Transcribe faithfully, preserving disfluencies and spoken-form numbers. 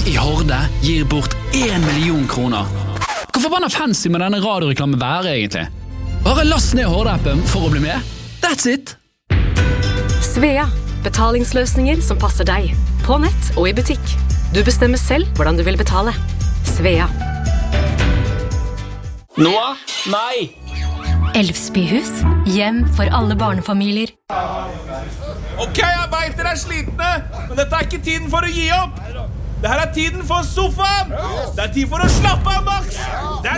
i Horde gir bort en million kroner. Hvor forbanna fancy med denne radioreklamen være egentlig? Bare last ned Horde-appen for å bli med. That's it! Svea, betalingsløsninger som passer deg. På nett og i butikk. Du bestemmer selv hvordan du vil betale. Svea. Noah? Nei! Elfsbyhus, hjem for alle barnefamilier. Ok, jeg vet dere er slitne, men dette er ikke tiden for å gi opp. Dette er tiden for sofaen. Det er tid for å slappe av, Max. Det er